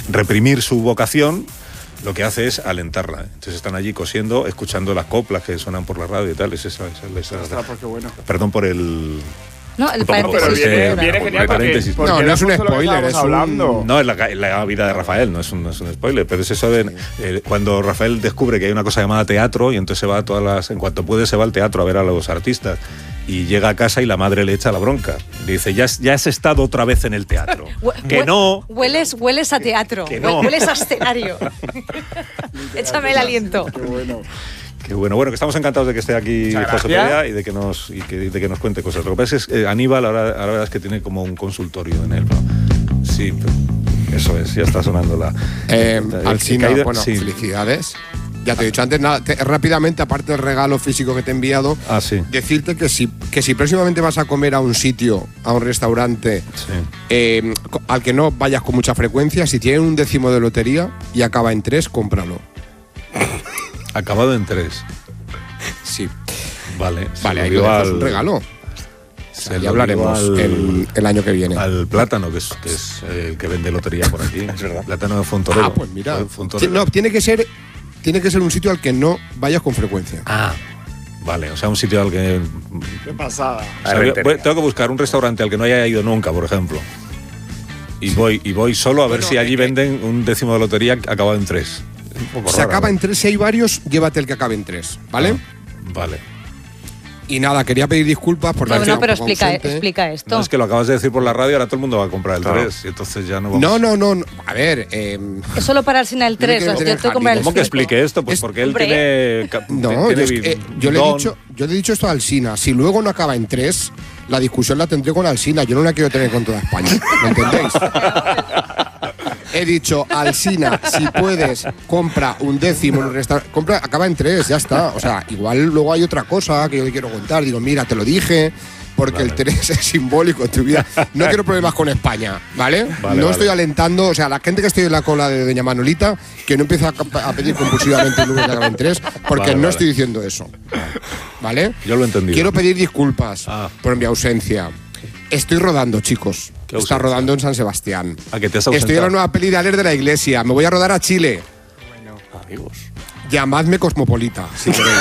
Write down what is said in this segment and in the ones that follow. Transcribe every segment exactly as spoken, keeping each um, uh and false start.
reprimir su vocación, lo que hace es alentarla. Entonces están allí cosiendo, escuchando las coplas que suenan por la radio y tal. Es esa, esa, esa, esa. Porque bueno. Perdón por el... No, el paréntesis. Pero viene, Este, viene genial porque, porque no, no es un spoiler, es hablando. un... No, es la, la vida de Rafael, no es, un, no es un spoiler, pero es eso de eh, cuando Rafael descubre que hay una cosa llamada teatro y entonces se va a todas las... En cuanto puede se va al teatro a ver a los artistas y llega a casa y la madre le echa la bronca. Le dice, ya, has- ya has estado otra vez en el teatro. Que Hue- no... Hueles, hueles a teatro. Que no. Hueles a escenario. Échame el aliento. Qué bueno. Qué bueno, bueno, que estamos encantados de que esté aquí Muchas José gracias. Perea y de que nos y que, de que nos cuente cosas. Lo que pasa es que eh, Aníbal ahora, ahora la verdad es que tiene como un consultorio en él, ¿no? Sí, eso es, ya está sonando la... Eh, eh, Alsina, caída- bueno, sí. felicidades. Ya te he dicho antes, nada, te- rápidamente, aparte del regalo físico que te he enviado, Ah, sí. decirte que si, que si próximamente vas a comer a un sitio, a un restaurante, Sí. eh, co- al que no vayas con mucha frecuencia, si tiene un décimo de lotería y acaba en tres, cómpralo. Acabado en tres. Sí. Vale. se Vale, lo ahí digo lo dejo, al- es un regalo. O se sea, lo ya hablaremos digo al- el, el año que viene. Al Plátano, que es, que es eh, el que vende lotería por aquí. Es verdad. Plátano de Fontorero. Ah, pues mira. Fontorero. No, tiene que ser tiene que ser un sitio al que no vayas con frecuencia. Ah, vale. O sea, un sitio al que... Qué pasada. O sea, yo- voy- tengo que buscar un restaurante al que no haya ido nunca, por ejemplo. Y voy y voy solo a ver Bueno, si allí eh, venden un décimo de lotería acabado en tres. Es un poco Se raro, acaba ¿no? en tres, si hay varios, llévate el que acabe en tres, ¿vale? Ah, vale. Y nada, quería pedir disculpas por No, la no, pero explica, explica esto. No, es que lo acabas de decir por la radio, ahora todo el mundo va a comprar el Claro. tres. Y entonces ya no vamos... No, no, no, no. A ver, eh, Es solo para Alsina el tres. quiero Yo tener estoy comprar el ¿Cómo que cinco. explique esto? Pues Es- porque él Hombre. tiene... ca- no, tiene yo, es- eh, yo le he don. dicho, yo le he dicho esto a Alsina. Si luego no acaba en tres, la discusión la tendré con Alsina. Yo no la quiero tener con toda España. ¿Me entendéis? He dicho, Alsina, si puedes, compra un décimo en un restaurante. Compra, acaba en tres, ya está. O sea, igual luego hay otra cosa que yo le quiero contar. Digo, mira, te lo dije, porque el tres es simbólico en tu vida. No quiero problemas con España, ¿vale? Vale, no vale. estoy alentando, o sea, la gente que estoy en la cola de Doña Manolita, que no empieza a, a pedir compulsivamente un número que acaba en tres, porque Vale, no vale. estoy diciendo eso. ¿Vale? Yo lo he entendido. Quiero pedir disculpas Ah. por mi ausencia. Estoy rodando, chicos. ¿Qué Está ausencia? rodando en San Sebastián. ¿A que te has Estoy en ausentado? la nueva peli de Aler de la Iglesia. Me voy a rodar a Chile. Amigos. Llamadme Cosmopolita, si queréis.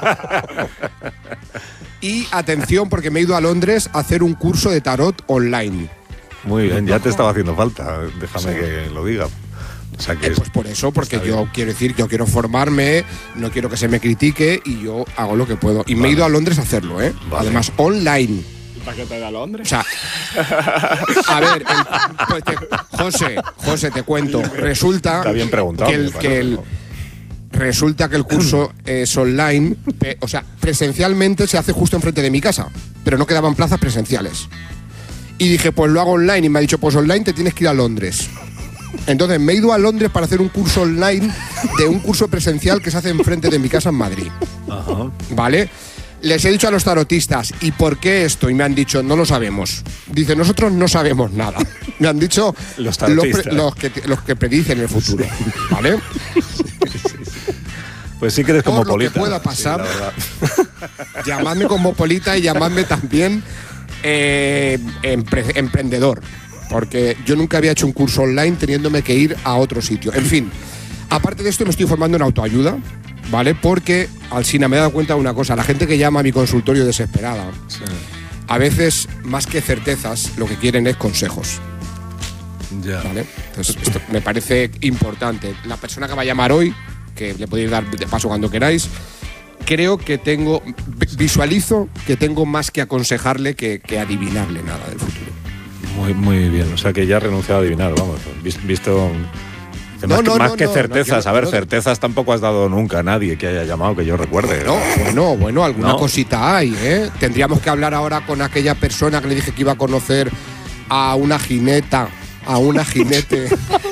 Y atención, porque me he ido a Londres a hacer un curso de tarot online. Muy bien, ya te estaba haciendo falta. Déjame que lo diga. O sea que Eh, es- pues por eso, porque está yo bien. quiero decir, yo quiero formarme, no quiero que se me critique y yo hago lo que puedo. Y me he Vale. ido a Londres a hacerlo, ¿eh? Vale. Además, online. ¿Para qué te da Londres? O sea, a ver, el- pues te- José, José, te cuento. Resulta Está bien preguntado, que me el, parece, que el- ¿no? resulta que el curso es online, pe- o sea, presencialmente se hace justo enfrente de mi casa, pero no quedaban plazas presenciales. Y dije, pues lo hago online y me ha dicho, pues online te tienes que ir a Londres. Entonces me he ido a Londres para hacer un curso online de un curso presencial que se hace enfrente de mi casa en Madrid. Ajá. ¿Vale? Les he dicho a los tarotistas, ¿y por qué esto? Y me han dicho, no lo sabemos. Dice, nosotros no sabemos nada. Me han dicho Los tarotistas. pre- los que, los que predicen el futuro. ¿Vale? Pues sí que eres Por como lo que Polita. pueda pasar. Sí, la verdad. Llamadme Cosmopolita y llamadme también eh, empre- emprendedor. Porque yo nunca había hecho un curso online teniéndome que ir a otro sitio. En fin, aparte de esto me estoy formando en autoayuda, ¿vale? Porque, Alsina, me he dado cuenta de una cosa. La gente que llama a mi consultorio desesperada, Sí. a veces, más que certezas, lo que quieren es consejos, Ya. ¿vale? Entonces, esto me parece importante. La persona que va a llamar hoy, que le podéis dar de paso cuando queráis, creo que tengo, vi- visualizo que tengo más que aconsejarle que, que adivinarle nada del futuro. Muy, muy bien. O sea que ya has renunciado a adivinar, vamos. vis- Visto. que No, más, que, no, más no, que no, certezas. no, a ver, no. certezas tampoco has dado nunca a nadie que haya llamado que yo recuerde. No, bueno, bueno, alguna No. cosita hay, ¿eh? Tendríamos que hablar ahora con aquella persona que le dije que iba a conocer a una jineta, a una jinete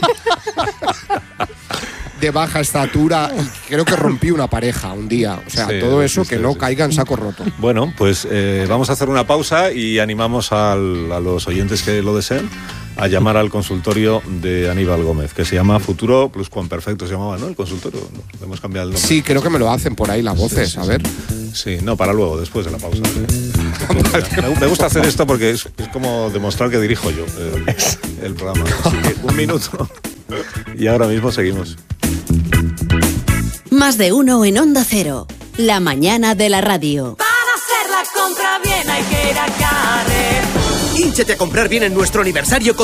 de baja estatura y creo que rompí una pareja un día. O sea, Sí, todo sí, eso sí, que sí, no sí. caiga en saco roto. Bueno, pues eh, vamos a hacer una pausa y animamos al- a los oyentes que lo deseen a llamar al consultorio de Aníbal Gómez, que se llama Futuro Plus Perfecto, se llamaba, ¿no? El consultorio. ¿No? Hemos cambiado el nombre. Sí, creo que me lo hacen por ahí las voces, sí, a sí. ver. Sí, no, para luego, después de la pausa. me, me gusta hacer esto porque es, es como demostrar que dirijo yo el, el programa. Así que un minuto. Y ahora mismo seguimos. Más de uno en Onda Cero. La mañana de la radio. Para hacer la compra bien hay que ir a Carrefour. Hínchate a comprar bien en nuestro aniversario con